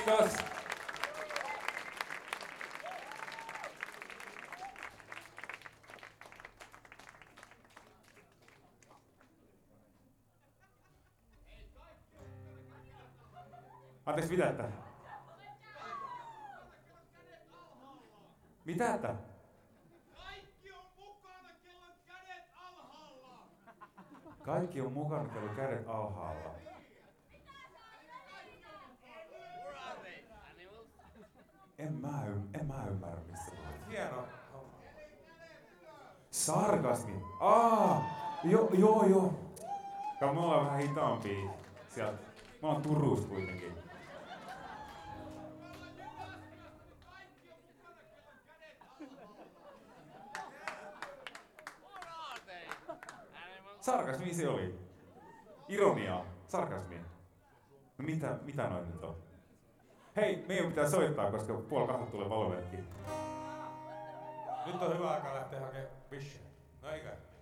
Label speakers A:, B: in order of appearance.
A: Kiitos. Anteeksi, mitä että? Mitä että?
B: Kaikki on mukana, kello on kädet alhaalla.
A: Kaikki on mukana, kello kädet alhaalla. En mä ymmärrä, missä puhut.
C: Hieno.
A: Sarkasmi. Joo. Kai me ollaan vähän hitaampia sieltä. Mä oon Turusta kuitenkin. Sarkasmi se oli. Ironiaa. Sarkasmi. No mitä noin nyt on? Hei, meidän pitää soittaa, koska 1:30 tulee valomerkki.
C: Nyt on hyvä aika lähteä hakemaan bisseä. No eikä.